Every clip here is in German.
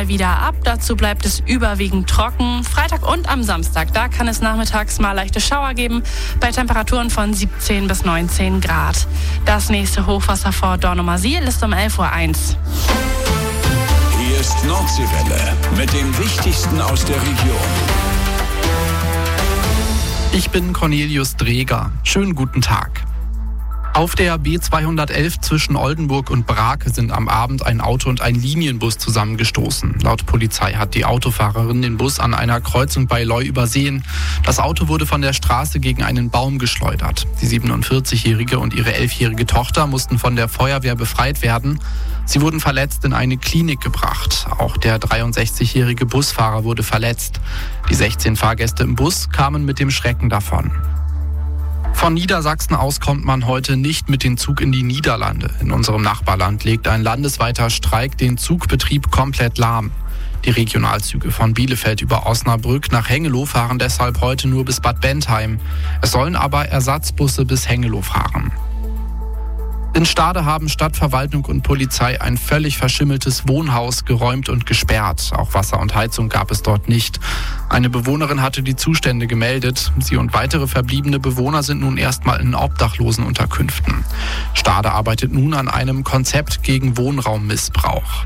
mal wieder ab. Dazu bleibt es überwiegend trocken. Freitag und am Samstag, da kann es nachmittags mal leichte Schauer geben, bei Temperaturen von 17 bis 19 Grad. Das nächste Hochwasser vor Dornumersiel ist um 11:01 Uhr. Hier ist Nordseewelle mit dem Wichtigsten aus der Region. Ich bin Cornelius Dreger. Schönen guten Tag. Auf der B211 zwischen Oldenburg und Brake sind am Abend ein Auto und ein Linienbus zusammengestoßen. Laut Polizei hat die Autofahrerin den Bus an einer Kreuzung bei Leu übersehen. Das Auto wurde von der Straße gegen einen Baum geschleudert. Die 47-jährige und ihre 11-jährige Tochter mussten von der Feuerwehr befreit werden. Sie wurden verletzt in eine Klinik gebracht. Auch der 63-jährige Busfahrer wurde verletzt. Die 16 Fahrgäste im Bus kamen mit dem Schrecken davon. Von Niedersachsen aus kommt man heute nicht mit dem Zug in die Niederlande. In unserem Nachbarland legt ein landesweiter Streik den Zugbetrieb komplett lahm. Die Regionalzüge von Bielefeld über Osnabrück nach Hengelo fahren deshalb heute nur bis Bad Bentheim. Es sollen aber Ersatzbusse bis Hengelo fahren. In Stade haben Stadtverwaltung und Polizei ein völlig verschimmeltes Wohnhaus geräumt und gesperrt. Auch Wasser und Heizung gab es dort nicht. Eine Bewohnerin hatte die Zustände gemeldet. Sie und weitere verbliebene Bewohner sind nun erstmal in Obdachlosenunterkünften. Stade arbeitet nun an einem Konzept gegen Wohnraummissbrauch.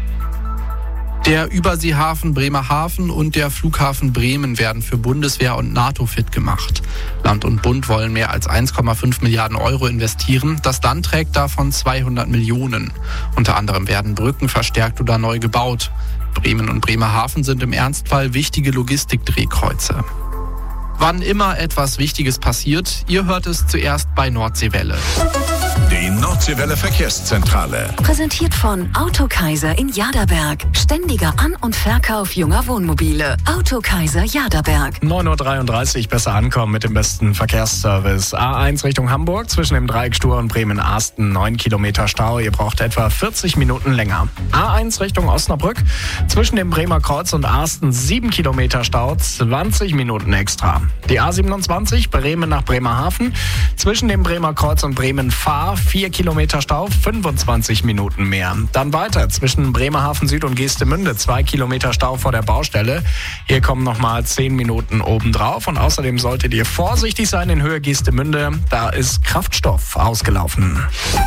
Der Überseehafen Bremerhaven und der Flughafen Bremen werden für Bundeswehr und NATO fit gemacht. Land und Bund wollen mehr als 1,5 Milliarden Euro investieren. Das Land trägt davon 200 Millionen. Unter anderem werden Brücken verstärkt oder neu gebaut. Bremen und Bremerhaven sind im Ernstfall wichtige Logistikdrehkreuze. Wann immer etwas Wichtiges passiert, ihr hört es zuerst bei Nordseewelle. Die Nordseewelle Verkehrszentrale. Präsentiert von Autokaiser in Jaderberg. Ständiger An- und Verkauf junger Wohnmobile. Autokaiser Jaderberg. 9:33 Uhr, besser ankommen mit dem besten Verkehrsservice. A1 Richtung Hamburg, zwischen dem Dreieck Stur und Bremen-Arsten, 9 Kilometer Stau. Ihr braucht etwa 40 Minuten länger. A1 Richtung Osnabrück, zwischen dem Bremer Kreuz und Arsten, 7 Kilometer Stau, 20 Minuten extra. Die A27 Bremen nach Bremerhaven, zwischen dem Bremer Kreuz und Bremen-Fahr, 4 Kilometer Stau, 25 Minuten mehr. Dann weiter zwischen Bremerhaven Süd und Geestemünde, 2 Kilometer Stau vor der Baustelle. Hier kommen nochmal 10 Minuten obendrauf. Und außerdem solltet ihr vorsichtig sein in Höhe Geestemünde. Da ist Kraftstoff ausgelaufen.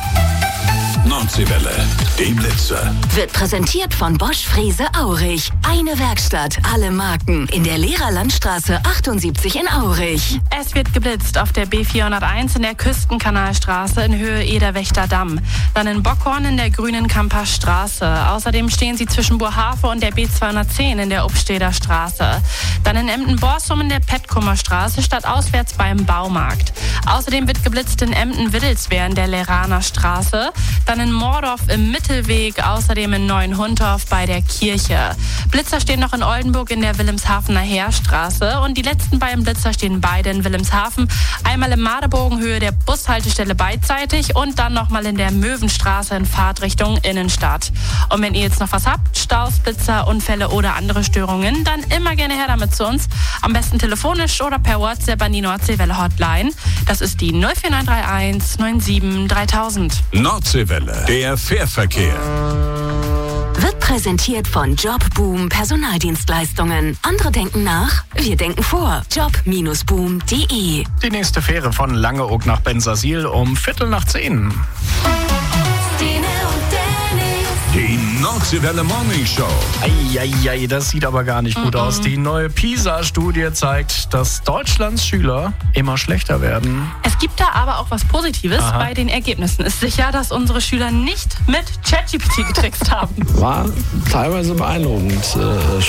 Nordseewelle, die Blitzer. Wird präsentiert von Bosch Frese Aurich. Eine Werkstatt, alle Marken. In der Lehrerlandstraße 78 in Aurich. Es wird geblitzt auf der B401 in der Küstenkanalstraße in Höhe Ederwächter Damm. Dann in Bockhorn in der Grünen Kamper Straße. Außerdem stehen sie zwischen Burhave und der B210 in der Upsteder Straße. Dann in Emden-Borsum in der Pettkummer Straße statt auswärts beim Baumarkt. Außerdem wird geblitzt in Emden-Wittelswehr in der Leraner Straße. Dann in Mordorf im Mittelweg, außerdem in Neuenhundorf bei der Kirche. Blitzer stehen noch in Oldenburg in der Wilhelmshavener Heerstraße und die letzten beiden Blitzer stehen beide in Wilhelmshaven. Einmal im Madebogen Höhe der Bushaltestelle beidseitig und dann nochmal in der Möwenstraße in Fahrtrichtung Innenstadt. Und wenn ihr jetzt noch was habt, Staus, Blitzer, Unfälle oder andere Störungen, dann immer gerne her damit zu uns. Am besten telefonisch oder per WhatsApp an die Nordseewelle Hotline. Das ist die 04931 97 3000. Nordseewelle, der Fährverkehr. Wird präsentiert von Jobboom Personaldienstleistungen. Andere denken nach, wir denken vor. Job-boom.de. Die nächste Fähre von Langeoog nach Bensersiel um 9:15. Die Nordseewelle Morning Show. Eieiei, das sieht aber gar nicht gut aus. Die neue PISA-Studie zeigt, dass Deutschlands Schüler immer schlechter werden. Es gibt da aber auch was Positives bei den Ergebnissen. Ist sicher, dass unsere Schüler nicht mit ChatGPT getrickst haben. War teilweise beeindruckend.